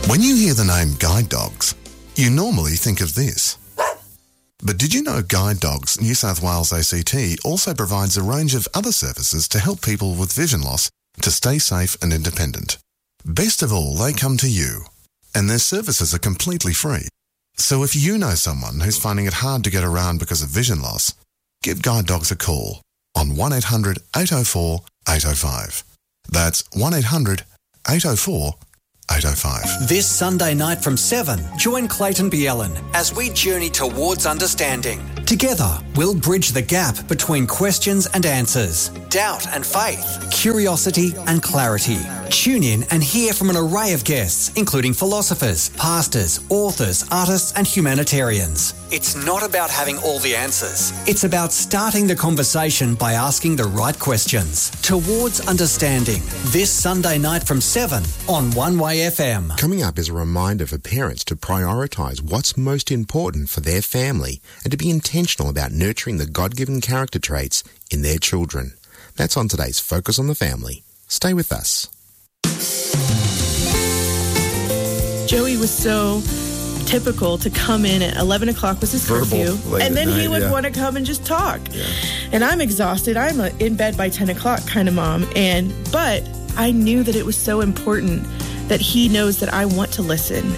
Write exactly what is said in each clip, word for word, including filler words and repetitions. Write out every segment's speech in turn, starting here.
When you hear the name Guide Dogs, you normally think of this. But did you know Guide Dogs New South Wales A C T also provides a range of other services to help people with vision loss to stay safe and independent? Best of all, they come to you, and their services are completely free. So if you know someone who's finding it hard to get around because of vision loss, give Guide Dogs a call on one eight hundred eight oh four eight oh five. That's one eight hundred eight oh four eight oh five. This Sunday night from seven, join Clayton Bielen as we journey towards understanding. Together, we'll bridge the gap between questions and answers, doubt and faith, curiosity and clarity. Tune in and hear from an array of guests, including philosophers, pastors, authors, artists and humanitarians. It's not about having all the answers. It's about starting the conversation by asking the right questions. Towards Understanding, this Sunday night from seven on One Way F M. Coming up is a reminder for parents to prioritise what's most important for their family and to be intentional about nurturing the God-given character traits in their children. That's on today's Focus on the Family. Stay with us. Joey was so typical to come in at eleven o'clock was his curfew, and then he would yeah. want to come and just talk. Yeah. And I'm exhausted. I'm a in bed by ten o'clock kind of mom. And but I knew that it was so important that he knows that I want to listen.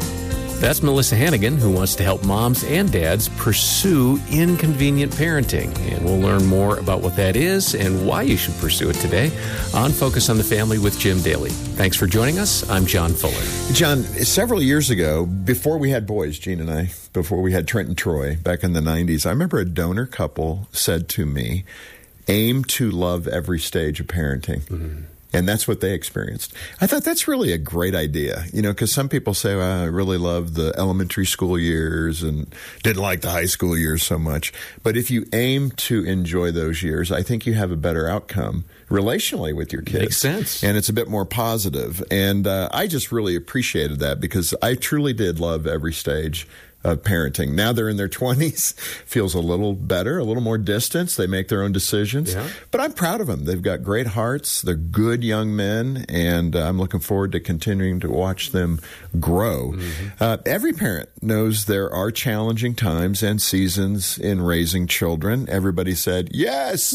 That's Melissa Hannigan, who wants to help moms and dads pursue inconvenient parenting. And we'll learn more about what that is and why you should pursue it today on Focus on the Family with Jim Daly. Thanks for joining us. I'm John Fuller. John, several years ago, before we had boys, Gene and I, before we had Trent and Troy, back in the nineties, I remember a donor couple said to me, aim to love every stage of parenting. Mm-hmm. And that's what they experienced. I thought that's really a great idea, you know, because some people say, well, I really love the elementary school years and didn't like the high school years so much. But if you aim to enjoy those years, I think you have a better outcome relationally with your kids. Makes sense. And it's a bit more positive. And uh, I just really appreciated that because I truly did love every stage of parenting. Now they're in their twenties, feels a little better, a little more distance. They make their own decisions. Yeah. But I'm proud of them. They've got great hearts. They're good young men, and uh, I'm looking forward to continuing to watch them grow. Mm-hmm. Uh, every parent knows there are challenging times and seasons in raising children. Everybody said, yes.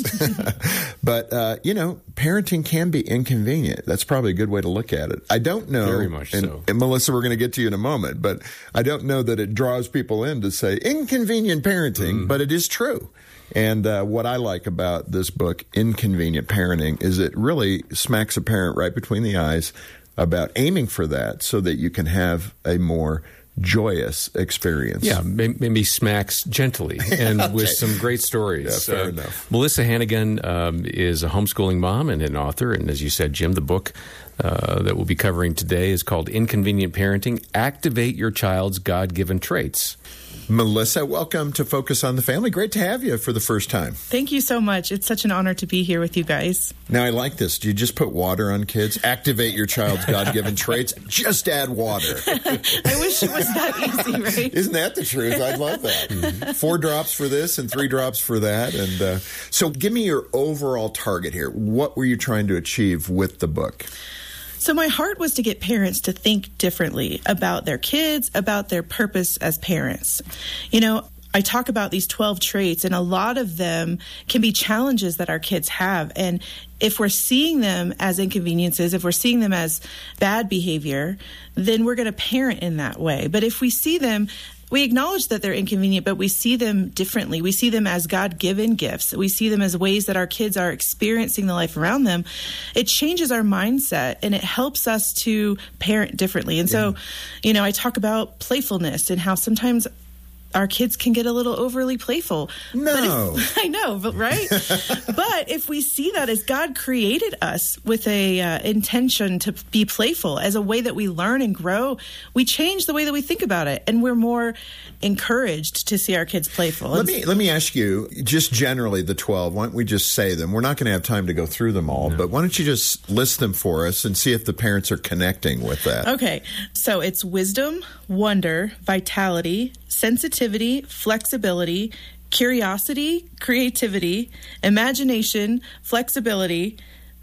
But, uh, you know, parenting can be inconvenient. That's probably a good way to look at it. I don't know. Very much and, so. And Melissa, we're going to get to you in a moment, but I don't know that it draws people in to say inconvenient parenting, mm. but it is true. And uh, what I like about this book, Inconvenient Parenting, is it really smacks a parent right between the eyes about aiming for that so that you can have a more joyous experience. Yeah, maybe smacks gently and okay. with some great stories. Yeah, fair uh, enough. Melissa Hannigan um, is a homeschooling mom and an author. And as you said, Jim, the book uh, that we'll be covering today is called Inconvenient Parenting, Activate Your Child's God-Given Traits. Melissa, welcome to Focus on the Family. Great to have you for the first time. Thank you so much. It's such an honor to be here with you guys. Now, I like this. Do you just put water on kids? Activate your child's God-given traits. Just add water. I wish it was that easy, right? Isn't that the truth? I'd love that. Mm-hmm. Four drops for this and three drops for that. And uh, so give me your overall target here. What were you trying to achieve with the book? So my heart was to get parents to think differently about their kids, about their purpose as parents. You know, I talk about these twelve traits, and a lot of them can be challenges that our kids have. And if we're seeing them as inconveniences, if we're seeing them as bad behavior, then we're going to parent in that way. But if we see them, we acknowledge that they're inconvenient, but we see them differently. We see them as God-given gifts. We see them as ways that our kids are experiencing the life around them. It changes our mindset, and it helps us to parent differently. And yeah. so, you know, I talk about playfulness and how sometimes our kids can get a little overly playful. No. But if, I know, but right? But if we see that as God created us with a uh, intention to be playful as a way that we learn and grow, we change the way that we think about it, and we're more encouraged to see our kids playful. Let me let me ask you, just generally the twelve, why don't we just say them? We're not going to have time to go through them all, no. but why don't you just list them for us and see if the parents are connecting with that? Okay. So it's wisdom, wonder, vitality, sensitivity, flexibility, curiosity, creativity, imagination, flexibility,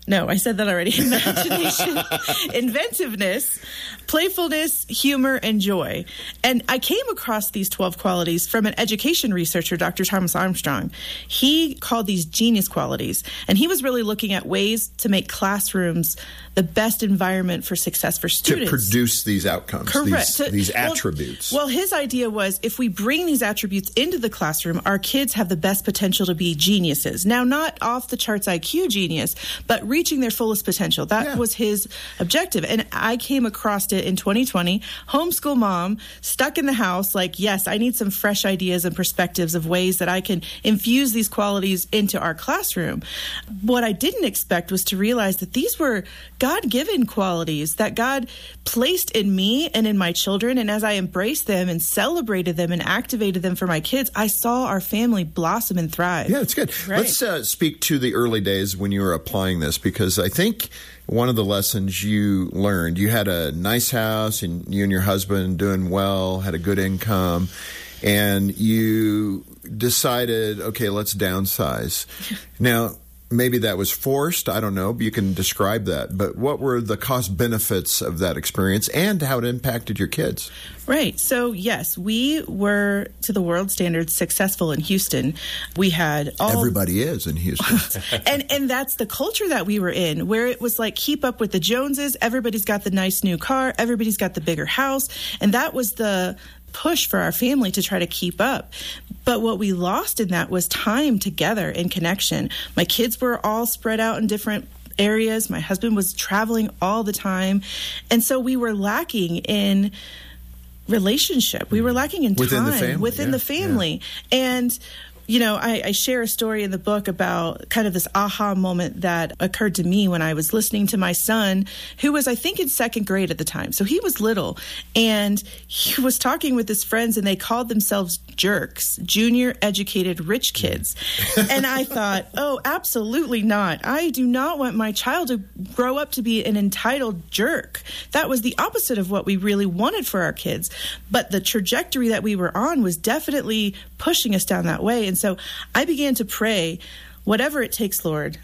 No, I said that already. Imagination, inventiveness, playfulness, humor, and joy. And I came across these twelve qualities from an education researcher, Doctor Thomas Armstrong. He called these genius qualities, and he was really looking at ways to make classrooms the best environment for success for students. To produce these outcomes, Correct. these, these well, attributes. Well, his idea was if we bring these attributes into the classroom, our kids have the best potential to be geniuses. Now, not off the charts I Q genius, but reaching their fullest potential. That Yeah. was his objective. And I came across it in twenty twenty, homeschool mom, stuck in the house, like, yes, I need some fresh ideas and perspectives of ways that I can infuse these qualities into our classroom. What I didn't expect was to realize that these were God-given qualities that God placed in me and in my children. And as I embraced them and celebrated them and activated them for my kids, I saw our family blossom and thrive. Yeah, it's good. Right. Let's uh, speak to the early days when you were applying this, because I think one of the lessons you learned, you had a nice house and you and your husband doing well, had a good income, and you decided, okay, let's downsize. Now, maybe that was forced. I don't know. You can describe that. But what were the cost benefits of that experience and how it impacted your kids? Right. So, yes, we were, to the world standards, successful in Houston. We had all... Everybody is in Houston. and and that's the culture that we were in, where it was like, keep up with the Joneses. Everybody's got the nice new car. Everybody's got the bigger house. And that was the push for our family to try to keep up. But what we lost in that was time together and connection. My kids were all spread out in different areas. My husband was traveling all the time. And so we were lacking in relationship. We were lacking in within time the family, within yeah, the family. Yeah. And you know, I, I share a story in the book about kind of this aha moment that occurred to me when I was listening to my son, who was, I think, in second grade at the time. So he was little, and he was talking with his friends, and they called themselves jerks, junior educated rich kids. And I thought, oh, absolutely not. I do not want my child to grow up to be an entitled jerk. That was the opposite of what we really wanted for our kids. But the trajectory that we were on was definitely pushing us down that way. And so I began to pray, whatever it takes, Lord,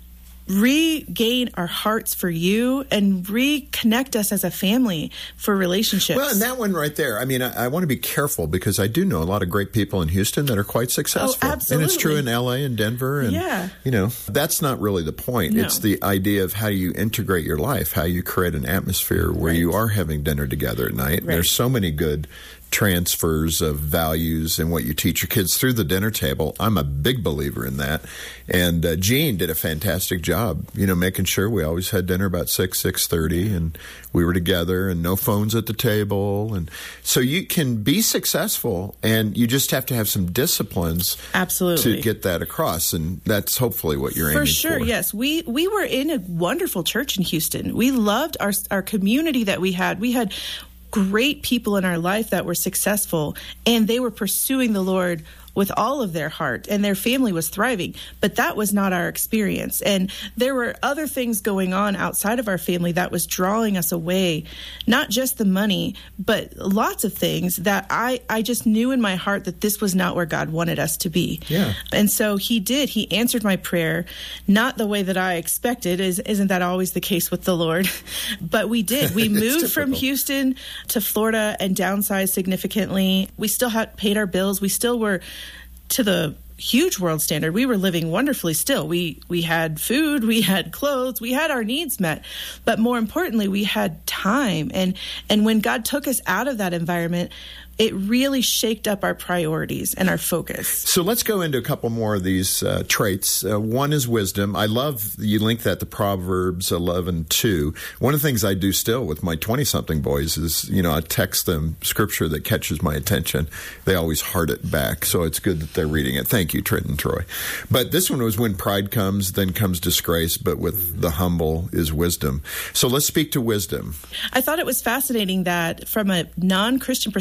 regain our hearts for you and reconnect us as a family for relationships. Well, and that one right there, I mean, I, I want to be careful because I do know a lot of great people in Houston that are quite successful. Oh, absolutely. And it's true in L A and Denver. And, yeah. you know, that's not really the point. No. It's the idea of how you integrate your life, how you create an atmosphere where Right. you are having dinner together at night. Right. There's so many good transfers of values and what you teach your kids through the dinner table. I'm a big believer in that. And uh, Jean did a fantastic job, you know, making sure we always had dinner about six, six thirty, and we were together and no phones at the table. And so you can be successful, and you just have to have some disciplines Absolutely. to get that across. And that's hopefully what you're For aiming sure, for. yes. We we were in a wonderful church in Houston. We loved our our community that we had. We had great people in our life that were successful, and they were pursuing the Lord with all of their heart, and their family was thriving. But that was not our experience. And there were other things going on outside of our family that was drawing us away, not just the money, but lots of things that I, I just knew in my heart that this was not where God wanted us to be. Yeah. And so he did. He answered my prayer, not the way that I expected. Is, isn't that always the case with the Lord? But we did. We moved from Houston to Florida and downsized significantly. We still had paid our bills. We still were, to the huge world standard, we were living wonderfully still. We we had food, we had clothes, we had our needs met. But more importantly, we had time. And and when God took us out of that environment, it really shaked up our priorities and our focus. So let's go into a couple more of these uh, traits. Uh, one is wisdom. I love, you link that to Proverbs eleven two. One of the things I do still with my twenty-something boys is, you know, I text them scripture that catches my attention. They always heart it back, so it's good that they're reading it. Thank you, Trenton Troy. But this one was when pride comes, then comes disgrace, but with the humble is wisdom. So let's speak to wisdom. I thought it was fascinating that from a non-Christian perspective,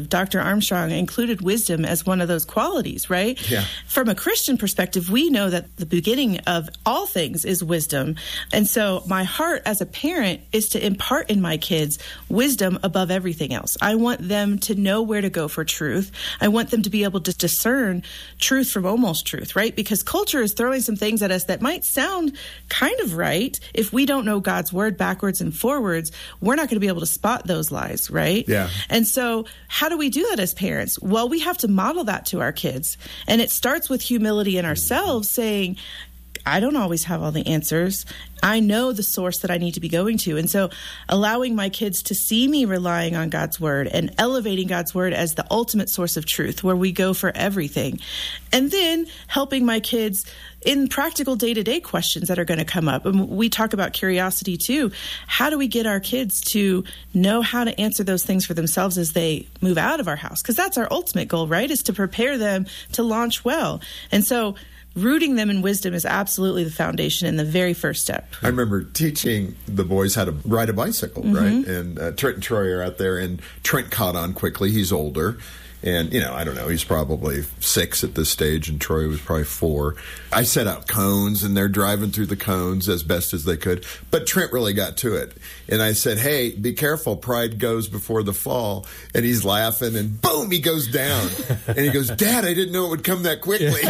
perspective, Doctor Armstrong included wisdom as one of those qualities, right? Yeah. From a Christian perspective, we know that the beginning of all things is wisdom. And so my heart as a parent is to impart in my kids wisdom above everything else. I want them to know where to go for truth. I want them to be able to discern truth from almost truth, right? Because culture is throwing some things at us that might sound kind of right. If we don't know God's word backwards and forwards, we're not going to be able to spot those lies, right? Yeah. And so how do we do that as parents? Well, we have to model that to our kids. And it starts with humility in ourselves, saying, I don't always have all the answers. I know the source that I need to be going to. And so allowing my kids to see me relying on God's word and elevating God's word as the ultimate source of truth, where we go for everything. And then helping my kids in practical day-to-day questions that are going to come up. And we talk about curiosity too. How do we get our kids to know how to answer those things for themselves as they move out of our house? Because that's our ultimate goal, right? Is to prepare them to launch well. And so rooting them in wisdom is absolutely the foundation and the very first step. I remember teaching the boys how to ride a bicycle, mm-hmm. right? And uh, Trent and Troy are out there, and Trent caught on quickly. He's older. And, you know, I don't know, he's probably six at this stage, and Troy was probably four. I set out cones, and they're driving through the cones as best as they could. But Trent really got to it. And I said, hey, be careful, pride goes before the fall. And he's laughing, and boom, he goes down. And he goes, Dad, I didn't know it would come that quickly.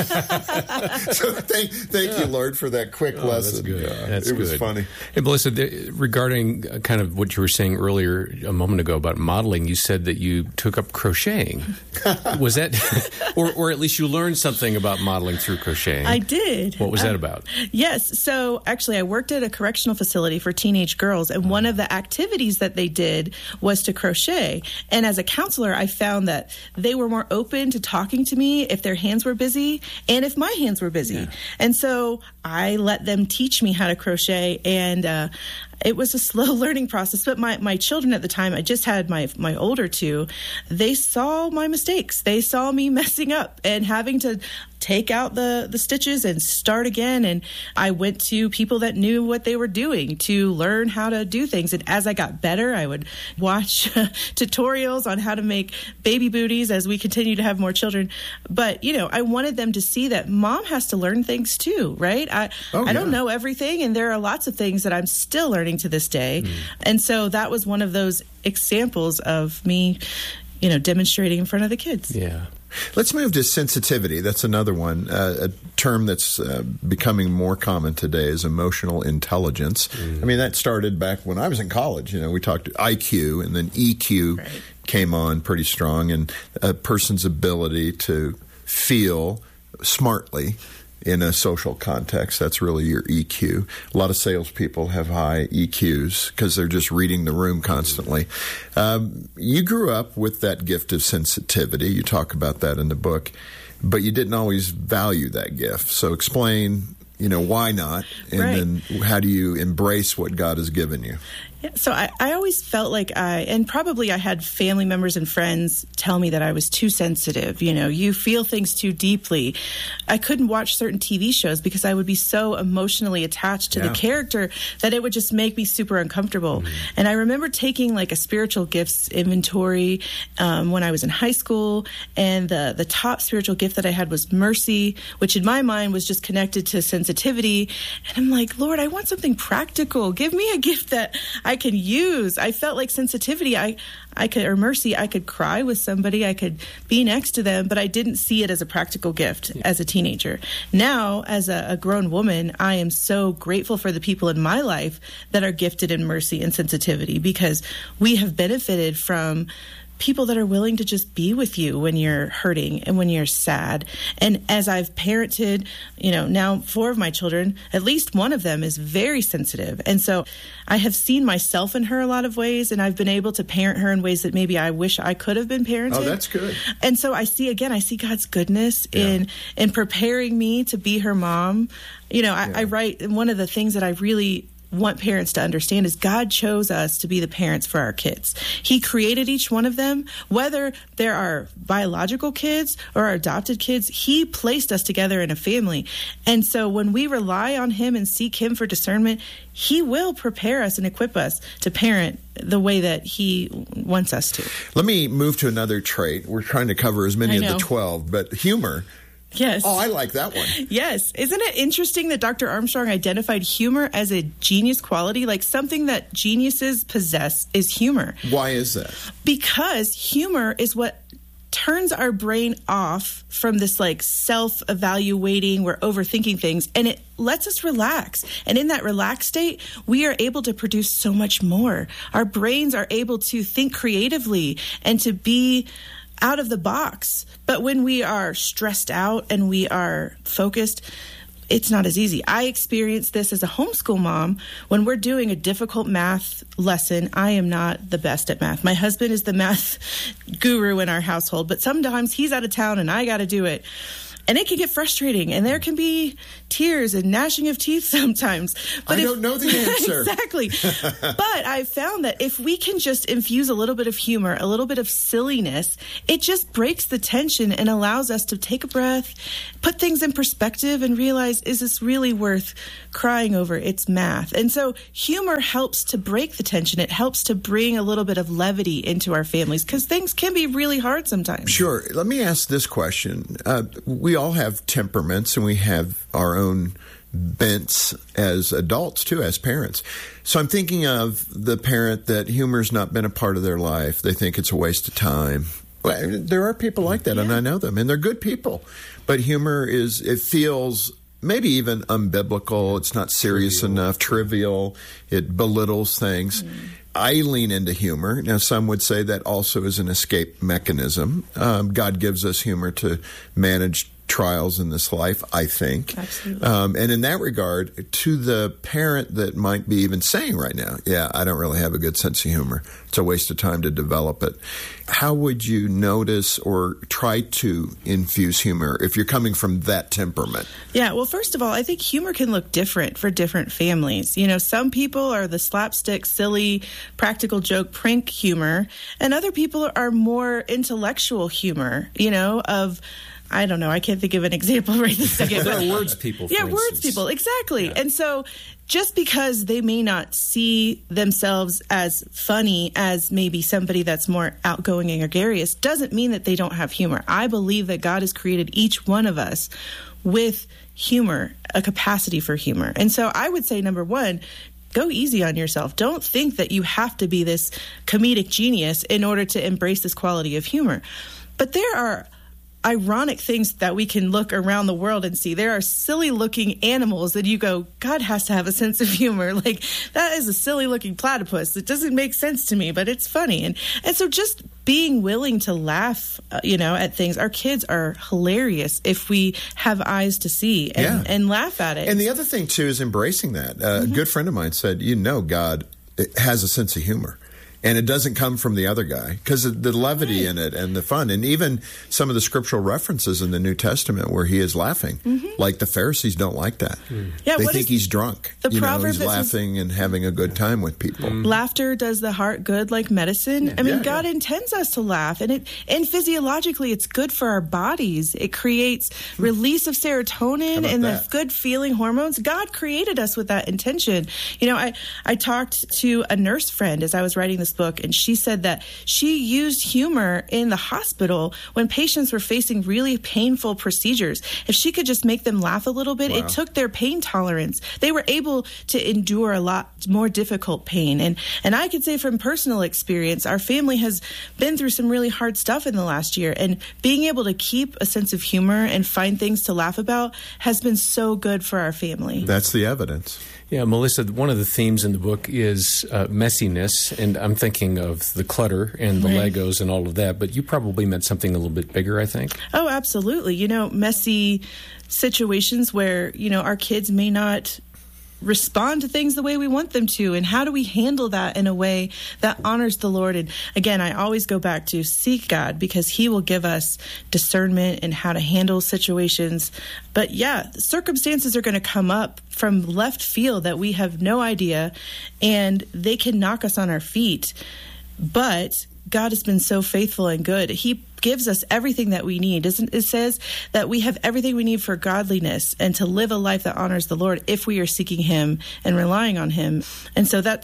So thank thank yeah. you, Lord, for that quick oh, lesson. That's good. Uh, that's it good. was funny. Hey, Melissa, the, regarding kind of what you were saying earlier a moment ago about modeling, you said that you took up crocheting. Was that, or, or at least you learned something about modeling through crocheting? I did. What was uh, that about? Yes. So actually, I worked at a correctional facility for teenage girls, and one of the activities that they did was to crochet. And as a counselor, I found that they were more open to talking to me if their hands were busy and if my hands were busy. Yeah. And so I let them teach me how to crochet, and uh, it was a slow learning process. But my, my children at the time, I just had my my older two, they saw my mistakes. They saw me messing up and having to take out the, the stitches and start again. And I went to people that knew what they were doing to learn how to do things. And as I got better, I would watch tutorials on how to make baby booties as we continue to have more children. But, you know, I wanted them to see that mom has to learn things too, right? I, oh, I don't yeah. know everything, and there are lots of things that I'm still learning to this day. Mm. And so that was one of those examples of me, you know, demonstrating in front of the kids. Yeah. Let's move to sensitivity. That's another one. Uh, a term that's uh, becoming more common today is emotional intelligence. Mm. I mean, that started back when I was in college. You know, we talked I Q, and then E Q right. came on pretty strong, and a person's ability to feel smartly in a social context. That's really your E Q. A lot of salespeople have high E Qs because they're just reading the room constantly. Um, you grew up with that gift of sensitivity. You talk about that in the book, but you didn't always value that gift. So explain, you know, why not? And right. then how do you embrace what God has given you? Yeah, so I, I always felt like I, and probably I had family members and friends tell me that I was too sensitive. You know, you feel things too deeply. I couldn't watch certain T V shows because I would be so emotionally attached to yeah. the character that it would just make me super uncomfortable. Mm-hmm. And I remember taking like a spiritual gifts inventory um, when I was in high school, and the, the top spiritual gift that I had was mercy, which in my mind was just connected to sensitivity. And I'm like, Lord, I want something practical. Give me a gift that I I can use. I felt like sensitivity, I, I could, or mercy, I could cry with somebody, I could be next to them, but I didn't see it as a practical gift yeah. as a teenager. Now, as a, a grown woman, I am so grateful for the people in my life that are gifted in mercy and sensitivity, because we have benefited from people that are willing to just be with you when you're hurting and when you're sad. And as I've parented, you know, now four of my children, at least one of them is very sensitive. And so I have seen myself in her a lot of ways, and I've been able to parent her in ways that maybe I wish I could have been parented. Oh, that's good. And so I see, again, I see God's goodness yeah. in, in preparing me to be her mom. You know, I, yeah. I write, one of the things that I really want parents to understand is God chose us to be the parents for our kids. He created each one of them, whether they're our biological kids or our adopted kids. He placed us together in a family. And so when we rely on Him and seek Him for discernment, He will prepare us and equip us to parent the way that He wants us to. Let me move to another trait. We're trying to cover as many I of know. the twelve, but humor. Yes. Oh, I like that one. Yes. Isn't it interesting that Doctor Armstrong identified humor as a genius quality? Like something that geniuses possess is humor. Why is that? Because humor is what turns our brain off from this like self-evaluating, we're overthinking things, and it lets us relax. And in that relaxed state, we are able to produce so much more. Our brains are able to think creatively and to be out of the box. But when we are stressed out and we are focused, it's not as easy. I experienced this as a homeschool mom. When we're doing a difficult math lesson, I am not the best at math. My husband is the math guru in our household, but sometimes he's out of town and I got to do it. And it can get frustrating, and there can be tears and gnashing of teeth sometimes. But I if, don't know the answer. Exactly. But I've found that if we can just infuse a little bit of humor, a little bit of silliness, it just breaks the tension and allows us to take a breath, put things in perspective, and realize, is this really worth crying over? It's math. And so humor helps to break the tension. It helps to bring a little bit of levity into our families because things can be really hard sometimes. Sure. Let me ask this question. Uh, we all have temperaments and we have our own bents as adults too, as parents. So I'm thinking of the parent that humor's not been a part of their life. They think it's a waste of time. Well, there are people like that, yeah. And I know them, and they're good people. But humor is, it feels maybe even unbiblical. It's not serious trivial. enough, trivial. It belittles things. Mm. I lean into humor. Now, some would say that also is an escape mechanism. Um, God gives us humor to manage trials in this life, I think. Absolutely. Um, and in that regard, to the parent that might be even saying right now, yeah, I don't really have a good sense of humor. It's a waste of time to develop it. How would you notice or try to infuse humor if you're coming from that temperament? Yeah, well, first of all, I think humor can look different for different families. You know, some people are the slapstick, silly, practical joke, prank humor, and other people are more intellectual humor, you know, of I don't know. I can't think of an example right this second. There are words people, for Yeah, instance. words people. Exactly. Yeah. And so just because they may not see themselves as funny as maybe somebody that's more outgoing and gregarious doesn't mean that they don't have humor. I believe that God has created each one of us with humor, a capacity for humor. And so I would say, number one, go easy on yourself. Don't think that you have to be this comedic genius in order to embrace this quality of humor. But there are ironic things that we can look around the world and see. There are silly looking animals that you go, God has to have a sense of humor. Like, that is a silly looking platypus. It doesn't make sense to me, but it's funny. And and so just being willing to laugh, uh, you know, at things. Our kids are hilarious if we have eyes to see and, yeah. and laugh at it. And the other thing too is embracing that. Uh, mm-hmm. A good friend of mine said, you know, God has a sense of humor. And it doesn't come from the other guy because of the levity right. in it and the fun. And even some of the scriptural references in the New Testament where he is laughing, mm-hmm. like the Pharisees don't like that. Mm. Yeah, they think he's drunk. The you proverb know, he's laughing says, and having a good time with people. Mm. Laughter does the heart good like medicine. Yeah. I mean, yeah, God yeah. intends us to laugh. And it and physiologically, it's good for our bodies. It creates mm. release of serotonin and that? the good feeling hormones. God created us with that intention. You know, I, I talked to a nurse friend as I was writing this book, and she said that she used humor in the hospital when patients were facing really painful procedures. If she could just make them laugh a little bit, wow. it took their pain tolerance. They were able to endure a lot more difficult pain. And and I could say from personal experience, our family has been through some really hard stuff in the last year, and being able to keep a sense of humor and find things to laugh about has been so good for our family. That's the evidence. Yeah, Melissa, one of the themes in the book is uh, messiness, and I'm thinking of the clutter and the right. Legos and all of that, but you probably meant something a little bit bigger, I think. Oh, absolutely. You know, messy situations where, you know, our kids may not respond to things the way we want them to, and how do we handle that in a way that honors the Lord? And again, I always go back to seek God, because he will give us discernment and how to handle situations. But yeah, circumstances are going to come up from left field that we have no idea, and they can knock us on our feet. But God has been so faithful and good. He gives us everything that we need. It says that we have everything we need for godliness and to live a life that honors the Lord if we are seeking him and relying on him. And so that's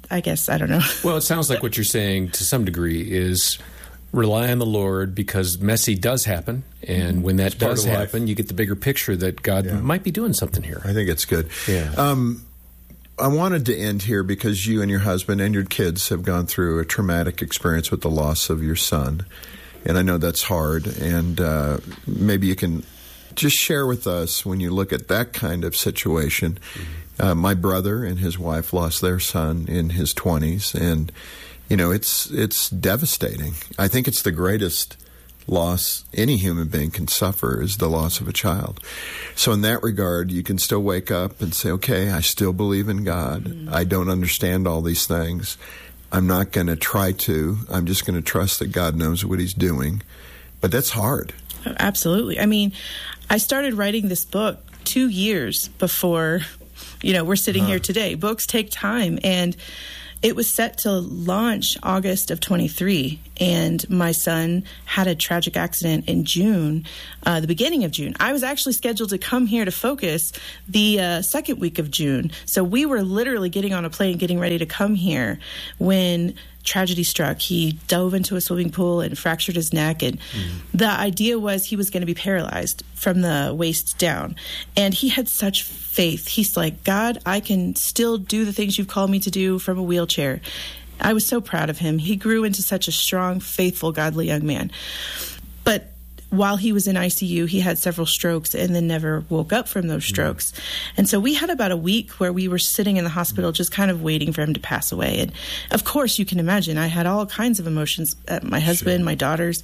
I guess, I don't know. Well, it sounds like what you're saying to some degree is rely on the Lord, because messy does happen. And when that does happen, you get the bigger picture that God yeah. might be doing something here. I think it's good. Yeah. Um, I wanted to end here because you and your husband and your kids have gone through a traumatic experience with the loss of your son. And I know that's hard. And uh, maybe you can just share with us, when you look at that kind of situation. Mm-hmm. Uh, my brother and his wife lost their son in his twenties. And, you know, it's it's devastating. I think it's the greatest loss any human being can suffer, is the loss of a child. So in that regard, you can still wake up and say, okay, I still believe in God. Mm-hmm. I don't understand all these things. I'm not going to try to. I'm just going to trust that God knows what he's doing. But that's hard. Absolutely. I mean, I started writing this book two years before, you know, we're sitting huh. here today. Books take time. And it was set to launch August of twenty-three, and my son had a tragic accident in June, uh, the beginning of June. I was actually scheduled to come here to Focus the uh, second week of June. So we were literally getting on a plane, getting ready to come here when tragedy struck. He dove into a swimming pool and fractured his neck. And mm. the idea was he was going to be paralyzed from the waist down. And he had such faith. He's like, God, I can still do the things you've called me to do from a wheelchair. I was so proud of him. He grew into such a strong, faithful, godly young man. But while he was in I C U, he had several strokes and then never woke up from those strokes. Mm. And so we had about a week where we were sitting in the hospital just kind of waiting for him to pass away. And of course, you can imagine, I had all kinds of emotions at my husband, sure. my daughters.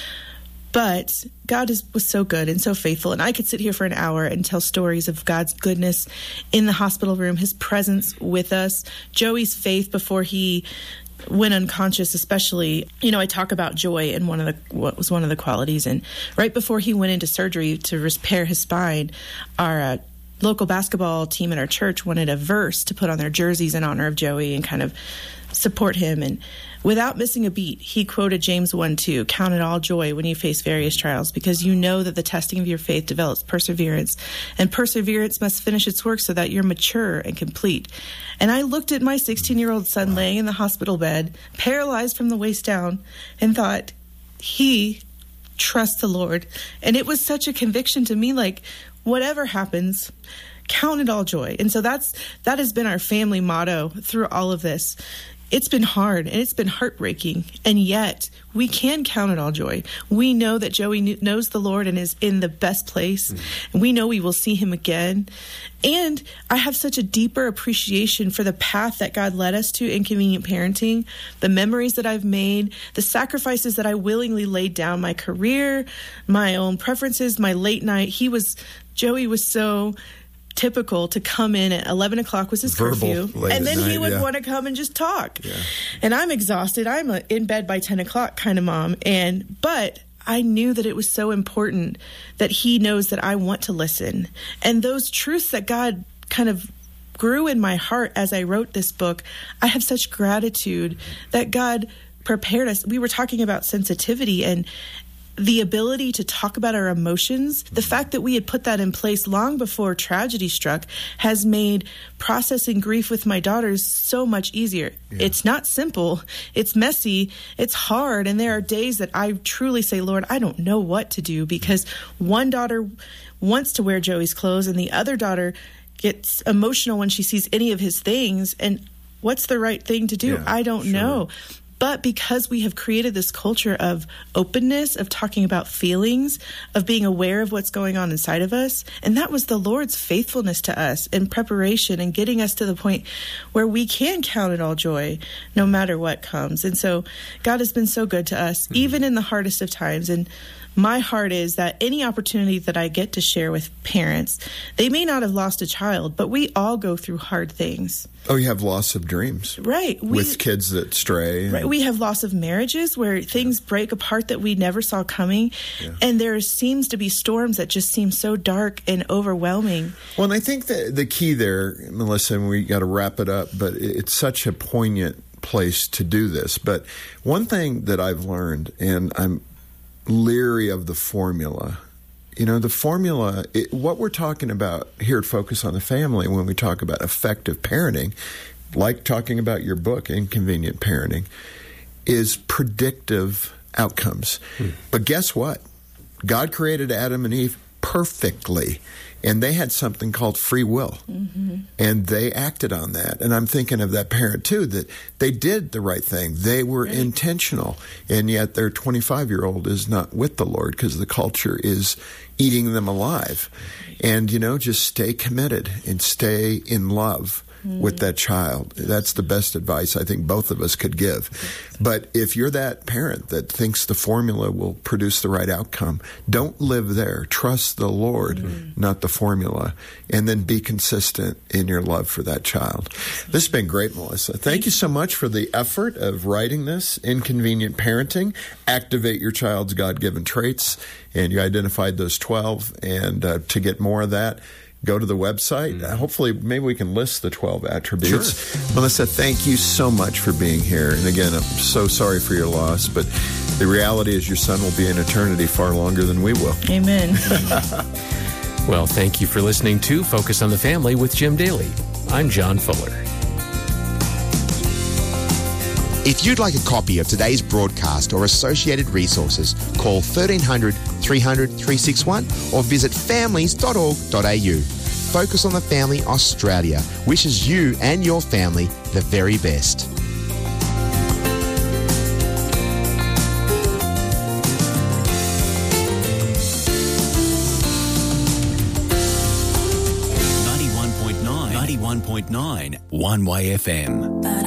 But God is, was so good and so faithful. And I could sit here for an hour and tell stories of God's goodness in the hospital room, his presence with us, Joey's faith before he went unconscious, especially. You know, I talk about joy in one of the, what was one of the qualities. And right before he went into surgery to repair his spine, our uh, local basketball team at our church wanted a verse to put on their jerseys in honor of Joey and kind of support him. And without missing a beat, he quoted James one two, count it all joy when you face various trials, because you know that the testing of your faith develops perseverance, and perseverance must finish its work so that you're mature and complete. And I looked at my sixteen-year-old son laying in the hospital bed, paralyzed from the waist down, and thought, he trusts the Lord. And it was such a conviction to me, like, whatever happens, count it all joy. And so that's that has been our family motto through all of this. It's been hard and it's been heartbreaking, and yet we can count it all joy. We know that Joey knows the Lord and is in the best place, mm-hmm. and we know we will see him again. And I have such a deeper appreciation for the path that God led us to in Convenient Parenting, the memories that I've made, the sacrifices that I willingly laid down, my career, my own preferences, my late night. He was, Joey was so typical to come in at eleven o'clock was his Verbal, curfew, and then night, he would yeah. want to come and just talk. Yeah. And I'm exhausted. I'm a in bed by ten o'clock kind of mom. And but I knew that it was so important that he knows that I want to listen. And those truths that God kind of grew in my heart as I wrote this book, I have such gratitude that God prepared us. We were talking about sensitivity and the ability to talk about our emotions. The fact that we had put that in place long before tragedy struck has made processing grief with my daughters so much easier. Yeah. It's not simple. It's messy. It's hard. And there are days that I truly say, Lord, I don't know what to do, because one daughter wants to wear Joey's clothes and the other daughter gets emotional when she sees any of his things. And what's the right thing to do? Yeah, I don't sure. know. But because we have created this culture of openness, of talking about feelings, of being aware of what's going on inside of us, and that was the Lord's faithfulness to us in preparation and getting us to the point where we can count it all joy no matter what comes. And so God has been so good to us, mm-hmm. even in the hardest of times. And my heart is that any opportunity that I get to share with parents, they may not have lost a child, but we all go through hard things. Oh, you have loss of dreams. Right. We, with kids that stray. Right. We have loss of marriages where things yeah. break apart that we never saw coming. Yeah. And there seems to be storms that just seem so dark and overwhelming. Well, and I think that the key there, Melissa, and we got to wrap it up, but it's such a poignant place to do this. But one thing that I've learned, and I'm leery of the formula. You know, the formula, it, what we're talking about here at Focus on the Family when we talk about effective parenting, like talking about your book, Inconvenient Parenting, is predictive outcomes. Hmm. But guess what? God created Adam and Eve perfectly, and they had something called free will, mm-hmm. and they acted on that. And I'm thinking of that parent, too, that they did the right thing. They were right. intentional, and yet their twenty-five-year-old is not with the Lord because the culture is eating them alive. And, you know, just stay committed and stay in love with that child. That's the best advice I think both of us could give. But if you're that parent that thinks the formula will produce the right outcome, don't live there. Trust the Lord, mm-hmm. not the formula, and then be consistent in your love for that child. This has been great, Melissa. Thank you so much for the effort of writing this, Inconvenient Parenting. Activate your child's God-given traits, and you identified those twelve. And uh, to get more of that, go to the website. Mm. Uh, hopefully, maybe we can list the twelve attributes. Sure. Melissa, thank you so much for being here. And again, I'm so sorry for your loss, but the reality is your son will be in eternity far longer than we will. Amen. Well, thank you for listening to Focus on the Family with Jim Daly. I'm John Fuller. If you'd like a copy of today's broadcast or associated resources, call thirteen hundred, three hundred, three sixty-one or visit families dot org dot a u. Focus on the Family Australia wishes you and your family the very best. ninety-one point nine, ninety-one point nine, One Way F M.